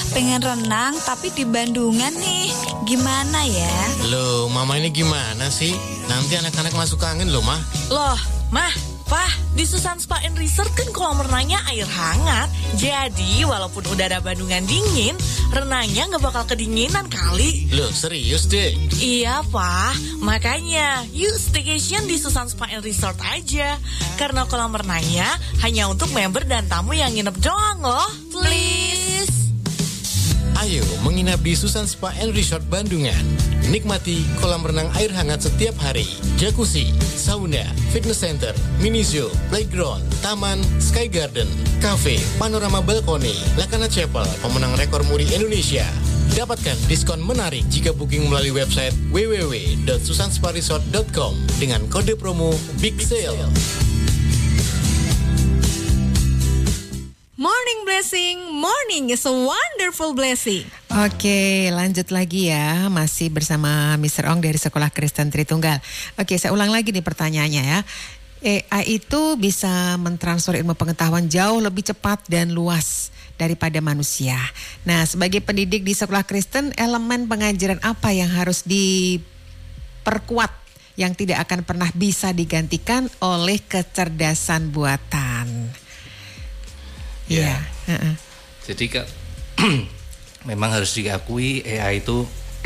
pengen renang tapi di Bandungan nih. Gimana ya? Loh, Mama ini gimana sih? Nanti anak-anak masuk angin loh, Mah. Loh, Mah, Pah, di Susan Spa and Resort kan kolam renangnya air hangat. Jadi walaupun udara Bandungan dingin, renangnya nggak bakal kedinginan kali. Loh, serius deh? Iya, Pah. Makanya, yuk staycation di Susan Spa and Resort aja. Karena kolam renangnya hanya untuk member dan tamu yang nginep doang loh. Please. Ayo menginap di Susan Spa and Resort Bandungan. Nikmati kolam renang air hangat setiap hari, jacuzzi, sauna, fitness center, mini zoo, playground, taman, sky garden, cafe, panorama balkoni, Lakana Chapel, pemenang rekor muri Indonesia. Dapatkan diskon menarik jika booking melalui website www.susansparesort.com dengan kode promo Big Sale. Morning blessing, morning is a wonderful blessing. Oke, lanjut lagi ya. Masih bersama Mr. Ong dari Sekolah Kristen Tritunggal. Oke, saya ulang lagi nih pertanyaannya ya. AI itu bisa mentransfer ilmu pengetahuan jauh lebih cepat dan luas daripada manusia. Nah, sebagai pendidik di Sekolah Kristen, elemen pengajaran apa yang harus diperkuat yang tidak akan pernah bisa digantikan oleh kecerdasan buatan? Ya. Jadi memang harus diakui AI itu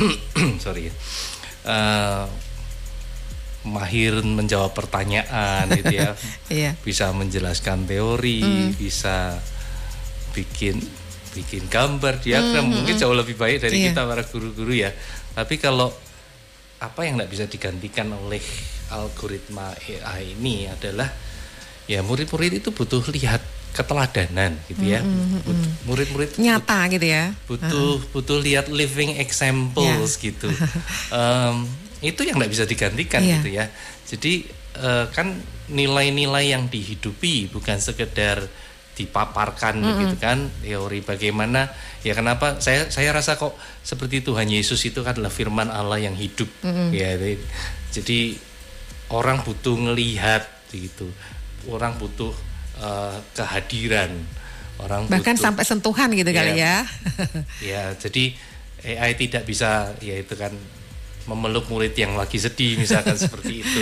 mahir menjawab pertanyaan gitu ya. Bisa menjelaskan teori, bisa bikin gambar, diagram, mungkin jauh lebih baik dari kita para guru-guru ya. Tapi kalau apa yang tidak bisa digantikan oleh algoritma AI ini adalah ya murid-murid itu butuh lihat keteladanan gitu ya. Murid-murid nyata gitu ya. Butuh lihat living examples gitu. Itu yang tidak bisa digantikan gitu ya. Jadi kan nilai-nilai yang dihidupi, bukan sekedar dipaparkan begitu kan, teori bagaimana ya. Kenapa saya rasa kok seperti Tuhan Yesus itu kan adalah firman Allah yang hidup ya. Jadi orang butuh ngelihat gitu. Orang butuh kehadiran, orang bahkan butuh, sampai sentuhan gitu kali ya. Ya, jadi AI tidak bisa ya itu kan memeluk murid yang lagi sedih misalkan seperti itu.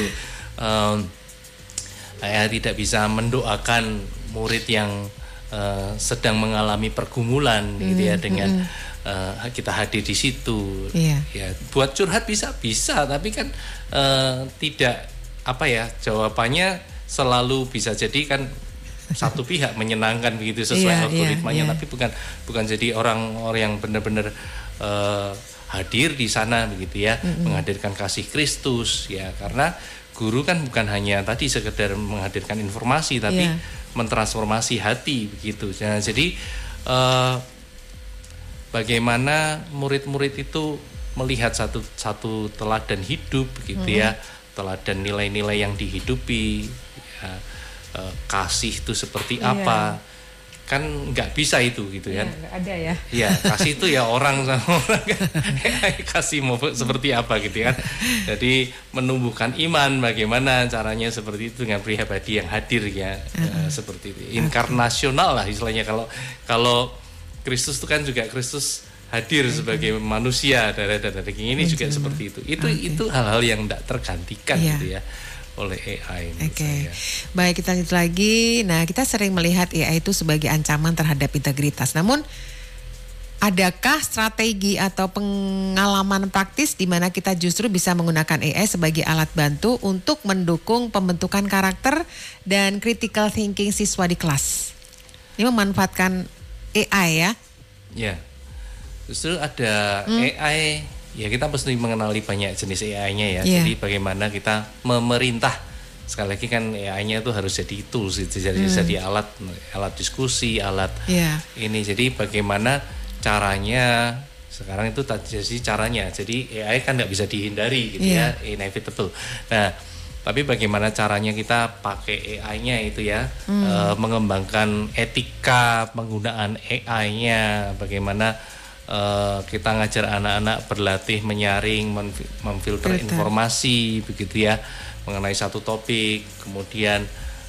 AI tidak bisa mendoakan murid yang sedang mengalami pergumulan gitu ya dengan kita hadir di situ. Ya, buat curhat bisa, tapi kan tidak jawabannya selalu bisa jadi kan satu pihak menyenangkan begitu sesuai algoritmanya, tapi bukan jadi orang yang benar-benar hadir di sana begitu ya, menghadirkan kasih Kristus ya. Karena guru kan bukan hanya tadi sekedar menghadirkan informasi, tapi mentransformasi hati begitu. Nah, jadi bagaimana murid-murid itu melihat satu teladan hidup gitu ya, teladan nilai-nilai yang dihidupi ya. Kasih itu seperti apa, kan nggak bisa itu gitu kan. Nggak ada ya. Iya, kasih itu ya orang sama orang kan. Kasih mau seperti apa gitu kan. Jadi menumbuhkan iman bagaimana caranya seperti itu dengan pribadi yang hadir ya. Seperti itu inkarnasional lah istilahnya. Kalau Kristus itu kan juga Kristus hadir sebagai manusia darah daging ini juga seperti itu. Itu hal-hal yang tidak tergantikan gitu ya oleh AI. Baik, kita lanjut lagi. Nah, kita sering melihat AI itu sebagai ancaman terhadap integritas. Namun, adakah strategi atau pengalaman praktis di mana kita justru bisa menggunakan AI sebagai alat bantu untuk mendukung pembentukan karakter dan critical thinking siswa di kelas? Ini memanfaatkan AI ya? Ya, justru ada AI. Ya, kita mesti mengenali banyak jenis AI-nya ya. Jadi bagaimana kita memerintah. Sekali lagi kan AI-nya itu harus jadi tools, jadi alat diskusi, alat ini. Jadi bagaimana caranya sekarang itu jadi caranya. Jadi AI kan nggak bisa dihindari gitu ya, inevitable. Nah, tapi bagaimana caranya kita pakai AI-nya itu ya, mengembangkan etika penggunaan AI-nya, bagaimana kita ngajar anak-anak berlatih menyaring, memfilter informasi begitu ya mengenai satu topik, kemudian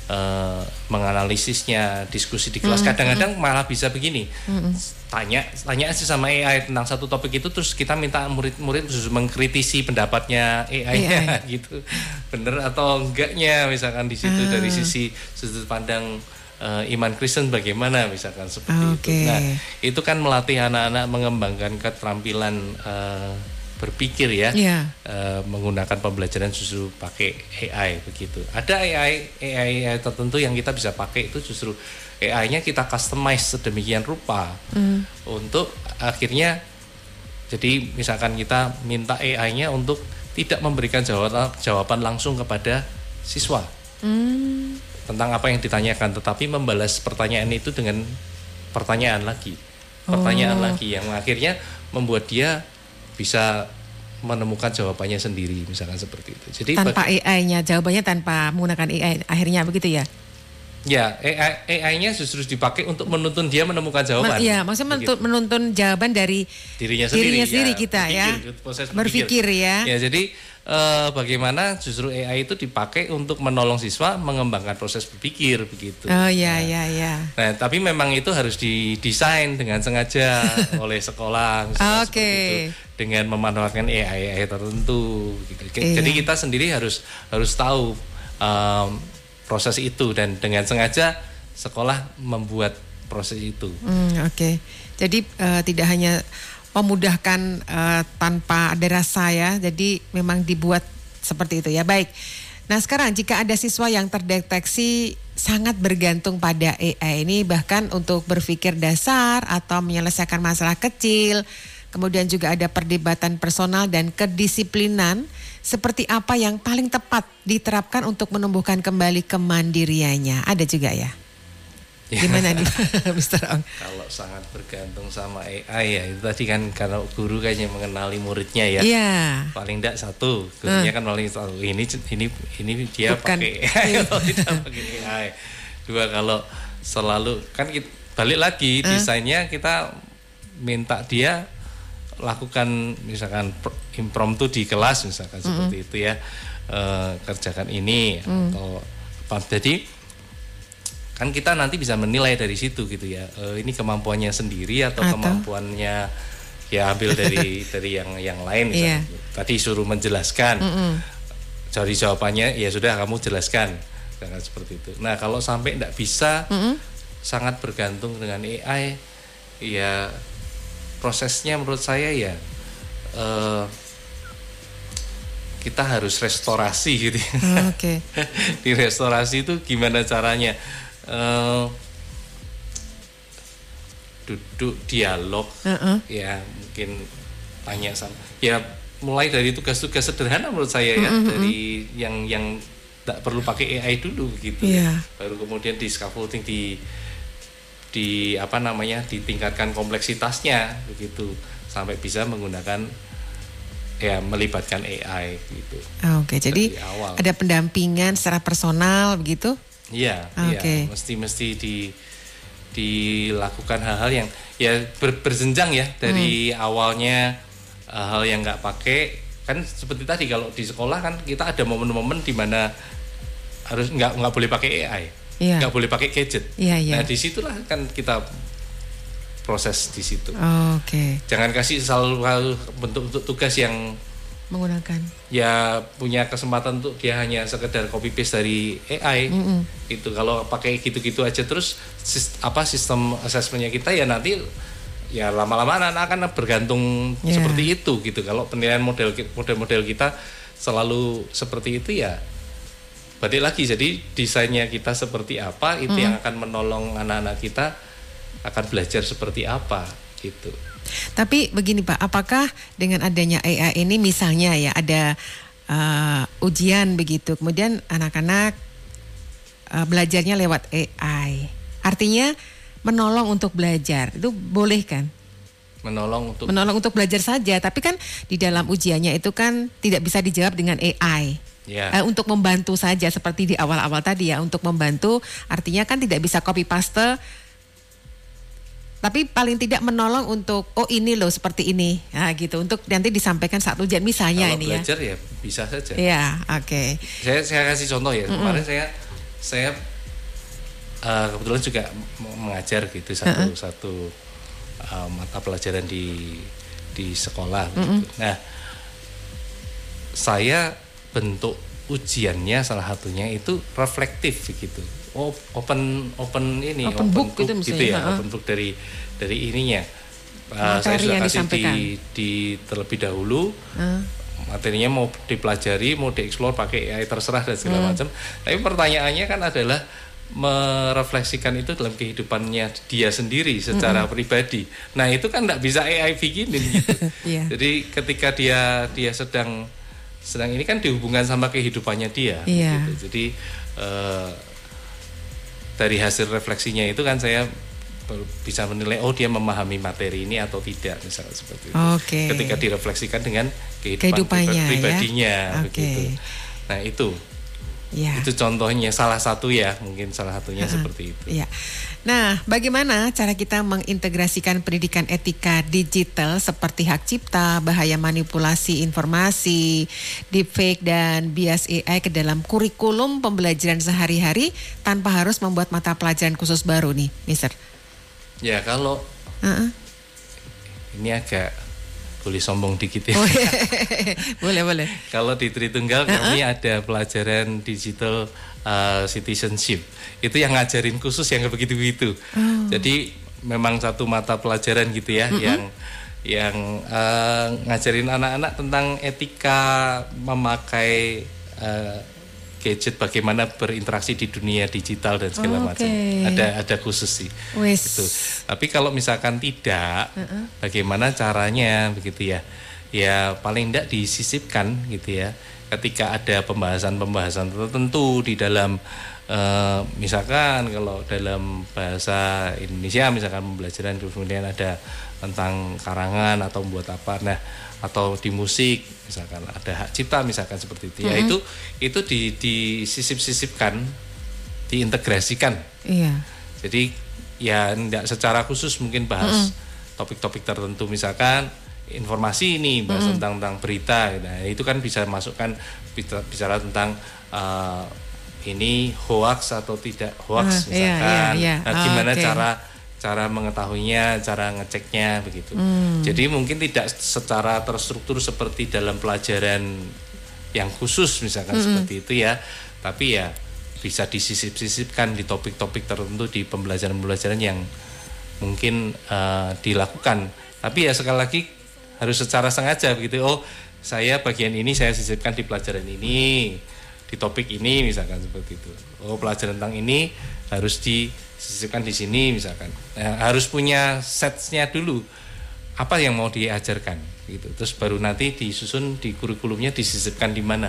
menganalisisnya, diskusi di kelas. Kadang-kadang malah bisa begini, tanya aja sama AI tentang satu topik itu, terus kita minta murid-murid mengkritisi pendapatnya AI-nya gitu, bener atau enggaknya misalkan di situ dari sisi sudut pandang iman Kristen bagaimana misalkan seperti itu. Nah itu kan melatih anak-anak mengembangkan keterampilan berpikir ya, menggunakan pembelajaran justru pakai AI begitu. Ada AI tertentu yang kita bisa pakai, itu justru AI-nya kita customize sedemikian rupa untuk akhirnya, jadi misalkan kita minta AI-nya untuk tidak memberikan jawaban langsung kepada siswa tentang apa yang ditanyakan, tetapi membalas pertanyaan itu dengan pertanyaan lagi yang akhirnya membuat dia bisa menemukan jawabannya sendiri, misalkan seperti itu. Jadi tanpa AI-nya, jawabannya tanpa menggunakan AI, akhirnya begitu ya? Ya, AI-nya justru dipakai untuk menuntun dia menemukan jawaban. Iya, maksudnya menuntun jawaban dari dirinya sendiri kita berpikir ya. Ya, jadi bagaimana justru AI itu dipakai untuk menolong siswa mengembangkan proses berpikir begitu. Oh ya. Nah, tapi memang itu harus didesain dengan sengaja oleh sekolah misalnya seperti itu, dengan memanfaatkan AI tertentu gitu. Jadi kita sendiri harus tahu proses itu, dan dengan sengaja sekolah membuat proses itu. Jadi tidak hanya memudahkan tanpa ada rasa ya, jadi memang dibuat seperti itu ya. Baik, nah sekarang jika ada siswa yang terdeteksi sangat bergantung pada AI ini, bahkan untuk berpikir dasar atau menyelesaikan masalah kecil, kemudian juga ada perdebatan personal dan kedisiplinan, seperti apa yang paling tepat diterapkan untuk menumbuhkan kembali kemandiriannya? Ada juga ya? Gimana nih Mr. Ong? Kalau sangat bergantung sama AI ya, itu tadi kan kalau guru kayaknya mengenali muridnya ya. Paling tidak satu, gurunya kan paling tahu ini dia bukan pakai AI atau tidak pakai AI. Dua, kalau selalu kan kita, balik lagi desainnya kita minta dia lakukan misalkan impromptu di kelas misalkan seperti itu ya, kerjakan ini atau apa. Jadi kan kita nanti bisa menilai dari situ gitu ya, ini kemampuannya sendiri atau kemampuannya ya ambil dari yang lain misalnya. Tadi suruh menjelaskan, cari jawabannya ya sudah kamu jelaskan, jangan seperti itu. Nah kalau sampai tidak bisa, sangat bergantung dengan AI ya, prosesnya menurut saya ya kita harus restorasi gitu. Di restorasi itu gimana caranya? Duduk dialog ya, mungkin tanya sama ya, mulai dari tugas-tugas sederhana menurut saya ya, dari yang tidak perlu pakai AI dulu gitu, baru kemudian di scaffolding, di apa namanya, ditingkatkan kompleksitasnya begitu sampai bisa menggunakan ya, melibatkan AI gitu. Jadi ada pendampingan secara personal begitu. Iya, mesti dilakukan hal-hal yang ya berjenjang ya, dari awalnya hal yang nggak pakai, kan seperti tadi kalau di sekolah kan kita ada momen-momen di mana harus nggak boleh pakai AI, nggak boleh pakai gadget. Nah disitulah kan kita proses di situ. Jangan kasih selalu bentuk tugas yang menggunakan ya punya kesempatan untuk dia hanya sekedar copy paste dari AI itu. Kalau pakai gitu-gitu aja terus sistem asesmennya kita ya nanti ya lama-lama anak-anak akan bergantung seperti itu gitu. Kalau penilaian model kita selalu seperti itu ya balik lagi, jadi desainnya kita seperti apa itu yang akan menolong anak-anak kita akan belajar seperti apa gitu. Tapi begini Pak, apakah dengan adanya AI ini misalnya ya ada ujian begitu, kemudian anak-anak belajarnya lewat AI, artinya menolong untuk belajar, itu boleh kan? Menolong untuk belajar saja, tapi kan di dalam ujiannya itu kan tidak bisa dijawab dengan AI. Untuk membantu saja seperti di awal-awal tadi ya, untuk membantu artinya kan tidak bisa copy paste, tapi paling tidak menolong untuk ini loh seperti ini, nah gitu, untuk nanti disampaikan saat ujian misalnya. Kalau ini belajar ya bisa saja. Ya, Saya kasih contoh ya. Kemarin saya kebetulan juga mengajar gitu satu mata pelajaran di sekolah gitu. Nah, saya bentuk ujiannya salah satunya itu reflektif gitu. Open book gitu ya, open book dari ininya. Saya sudah kasih di terlebih dahulu. Materinya mau dipelajari, mau dieksplor pakai AI terserah dan segala macam. Tapi pertanyaannya kan adalah merefleksikan itu dalam kehidupannya dia sendiri secara pribadi. Nah, itu kan enggak bisa AI bikinin gitu. Jadi ketika dia sedang ini kan dihubungkan sama kehidupannya dia gitu. Jadi dari hasil refleksinya itu kan saya bisa menilai dia memahami materi ini atau tidak, misalnya seperti itu. Ketika direfleksikan dengan kehidupannya pribadinya begitu. Nah, itu contohnya salah satunya seperti itu. Nah, bagaimana cara kita mengintegrasikan pendidikan etika digital seperti hak cipta, bahaya manipulasi informasi, deepfake dan bias AI ke dalam kurikulum pembelajaran sehari-hari tanpa harus membuat mata pelajaran khusus baru nih, Mister? Ya, kalau ini agak boleh sombong dikit ya. Boleh. Kalau di Tritunggal kami ada pelajaran digital citizenship. Itu yang ngajarin khusus yang begitu-begitu. Jadi memang satu mata pelajaran gitu ya yang ngajarin anak-anak tentang etika memakai gadget, bagaimana berinteraksi di dunia digital dan segala macam. Ada khusus sih. Gitu. Tapi kalau misalkan tidak, bagaimana caranya begitu ya? Ya paling tidak disisipkan gitu ya. Ketika ada pembahasan-pembahasan tertentu di dalam misalkan kalau dalam bahasa Indonesia misalkan pembelajaran kemudian ada tentang karangan atau membuat apa, nah atau di musik misalkan ada hak cipta misalkan seperti itu ya, itu disisip-sisipkan, diintegrasikan. Jadi ya tidak secara khusus mungkin bahas topik-topik tertentu, misalkan informasi ini bahas tentang berita, nah itu kan bisa masukkan bicara tentang ini hoax atau tidak hoax misalkan. Gimana cara mengetahuinya, cara ngeceknya begitu. Jadi mungkin tidak secara terstruktur seperti dalam pelajaran yang khusus misalkan seperti itu ya, tapi ya bisa disisip-sisipkan di topik-topik tertentu di pembelajaran-pembelajaran yang mungkin dilakukan. Tapi ya sekali lagi harus secara sengaja begitu. Saya bagian ini saya sisipkan di pelajaran ini, di topik ini misalkan seperti itu. Pelajaran tentang ini harus disisipkan di sini misalkan. Harus punya setsnya dulu. Apa yang mau diajarkan gitu. Terus baru nanti disusun di kurikulumnya disisipkan di mana.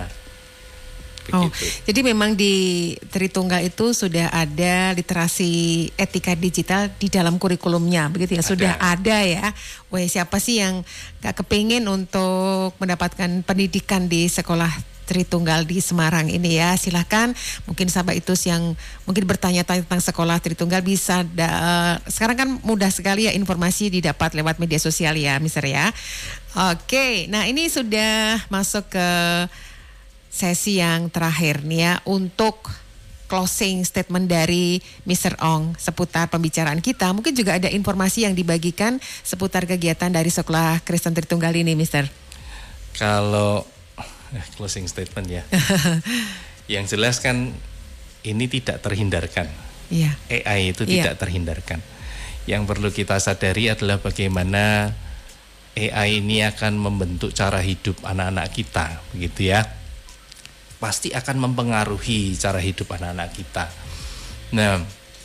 Jadi memang di Tritunggal itu sudah ada literasi etika digital di dalam kurikulumnya, begitu ya? Sudah ada ya. Siapa sih yang gak kepingin untuk mendapatkan pendidikan di sekolah Tritunggal di Semarang ini ya? Silahkan, mungkin sahabat itu yang mungkin bertanya tentang sekolah Tritunggal bisa. Sekarang kan mudah sekali ya informasi didapat lewat media sosial ya, Mister ya. Nah ini sudah masuk ke sesi yang terakhir nih ya, untuk closing statement dari Mr. Ong seputar pembicaraan kita. Mungkin juga ada informasi yang dibagikan seputar kegiatan dari Sekolah Kristen Tritunggal ini, Mister. Kalau closing statement ya, yang jelas kan ini tidak terhindarkan. AI itu tidak terhindarkan. Yang perlu kita sadari adalah bagaimana AI ini akan membentuk cara hidup anak-anak kita, begitu ya. Pasti akan mempengaruhi cara hidup anak-anak kita. Nah,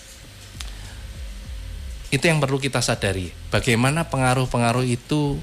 itu yang perlu kita sadari. Bagaimana pengaruh-pengaruh itu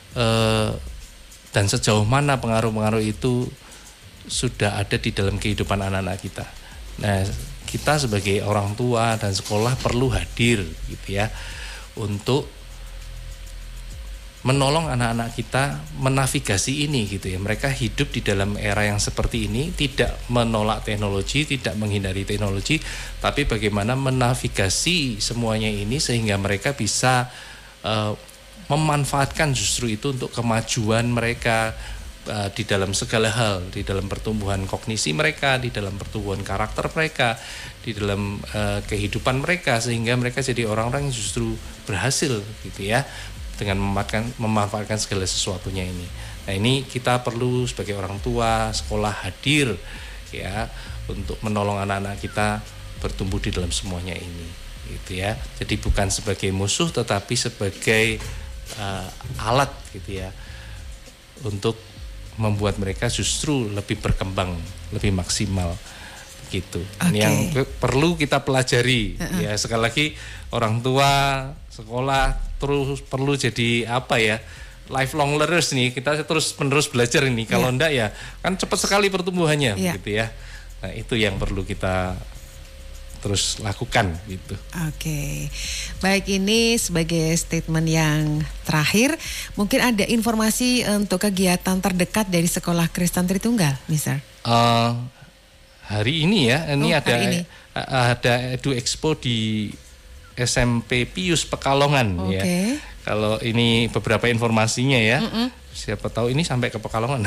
dan sejauh mana pengaruh-pengaruh itu sudah ada di dalam kehidupan anak-anak kita. Nah, kita sebagai orang tua dan sekolah perlu hadir, gitu ya, untuk menolong anak-anak kita menavigasi ini gitu ya. Mereka hidup di dalam era yang seperti ini, tidak menolak teknologi, tidak menghindari teknologi, tapi bagaimana menavigasi semuanya ini sehingga mereka bisa memanfaatkan justru itu untuk kemajuan mereka, di dalam segala hal, di dalam pertumbuhan kognisi mereka, di dalam pertumbuhan karakter mereka, di dalam kehidupan mereka, sehingga mereka jadi orang-orang yang justru berhasil gitu ya dengan memanfaatkan segala sesuatunya ini. Nah, ini kita perlu sebagai orang tua, sekolah hadir ya untuk menolong anak-anak kita bertumbuh di dalam semuanya ini gitu ya. Jadi bukan sebagai musuh tetapi sebagai alat gitu ya untuk membuat mereka justru lebih berkembang, lebih maksimal gitu. Ini yang perlu kita pelajari. Ya, sekali lagi orang tua, sekolah terus perlu jadi apa ya? Lifelong learners nih, kita terus menerus belajar ini. Kalau enggak ya kan cepat sekali pertumbuhannya gitu ya. Nah, itu yang perlu kita terus lakukan gitu. Oke. Baik, ini sebagai statement yang terakhir, mungkin ada informasi untuk kegiatan terdekat dari Sekolah Kristen Tritunggal, Mister? Hari ini ya, ini ada Edu Expo di SMP Pius Pekalongan ya. Kalau ini beberapa informasinya ya. Siapa tahu ini sampai ke Pekalongan.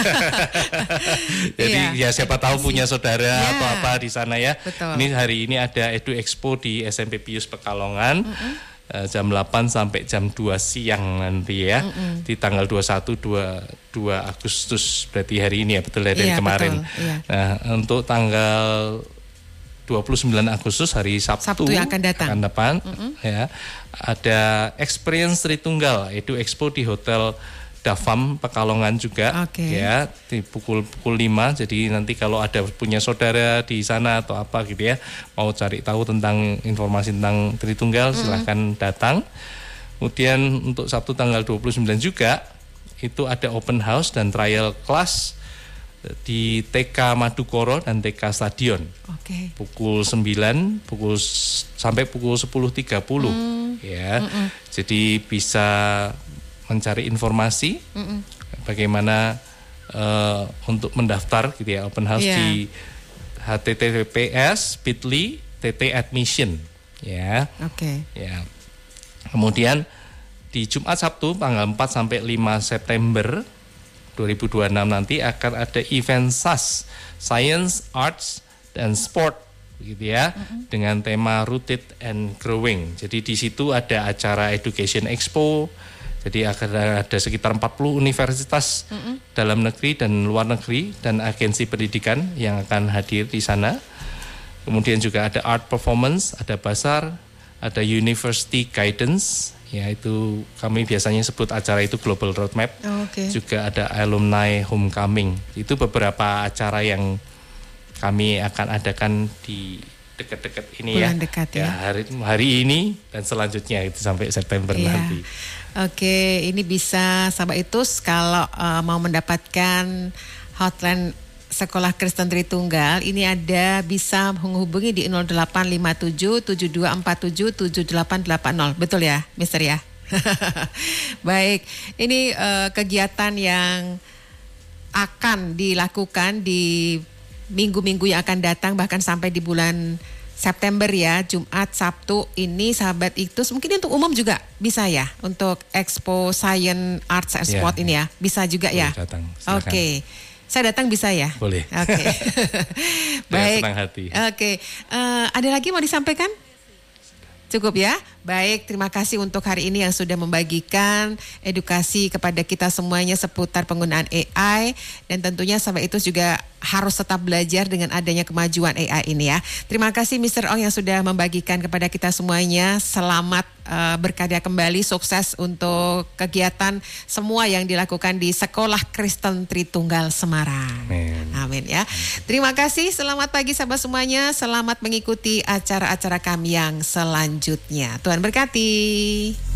Jadi ya siapa tahu punya saudara atau apa di sana ya. Betul. Ini hari ini ada Edu Expo di SMP Pius Pekalongan. Jam 8 sampai jam 2 siang nanti ya. Di tanggal 21 2 Agustus berarti hari ini ya, betul ya, dari kemarin. Betul, nah, untuk tanggal 29 Agustus hari Sabtu yang akan datang ya, ada Experience Tritunggal Edu Expo di Hotel Dafam Pekalongan juga ya, di pukul 5. Jadi nanti kalau ada punya saudara di sana atau apa gitu ya, mau cari tahu tentang informasi tentang Tritunggal, silahkan datang. Kemudian untuk Sabtu tanggal 29 juga itu ada open house dan trial class di TK Madukoro dan TK Stadion. Pukul 9 sampai pukul 10.30 ya. Jadi bisa mencari informasi bagaimana untuk mendaftar gitu ya, open house di https://bit.ly/tt-admission ya. Ya. Kemudian di Jumat Sabtu tanggal 4 sampai 5 September 2026 nanti akan ada event SAS, Science, Arts, dan Sport gitu ya, dengan tema Rooted and Growing. Jadi di situ ada acara Education Expo. Jadi akan ada sekitar 40 universitas dalam negeri dan luar negeri dan agensi pendidikan yang akan hadir di sana. Kemudian juga ada art performance, ada bazar, ada university guidance, yaitu kami biasanya sebut acara itu Global Roadmap. Juga ada alumni homecoming. Itu beberapa acara yang kami akan adakan di dekat-dekat ini bulan dekat ya. Hari ini dan selanjutnya itu sampai September nanti. Ini bisa sahabat Itus kalau mau mendapatkan hotline Sekolah Kristen Tritunggal, ini ada bisa menghubungi di 0857-7247-7880. Betul ya, Mister ya? Baik, ini kegiatan yang akan dilakukan di minggu-minggu yang akan datang, bahkan sampai di bulan September ya, Jumat, Sabtu ini sahabat Itus, mungkin untuk umum juga bisa ya, untuk Expo Science, Arts and Sport ini ya, bisa juga ya. Saya datang bisa ya? Boleh. Baik. Senang hati. Ada lagi mau disampaikan? Cukup ya? Baik, terima kasih untuk hari ini yang sudah membagikan edukasi kepada kita semuanya seputar penggunaan AI. Dan tentunya sahabat itu juga harus tetap belajar dengan adanya kemajuan AI ini ya. Terima kasih Mr. Ong yang sudah membagikan kepada kita semuanya. Selamat berkarya kembali, sukses untuk kegiatan semua yang dilakukan di Sekolah Kristen Tritunggal Semarang. Amin ya. Terima kasih, selamat pagi sahabat semuanya. Selamat mengikuti acara-acara kami yang selanjutnya. Tuhan berkati.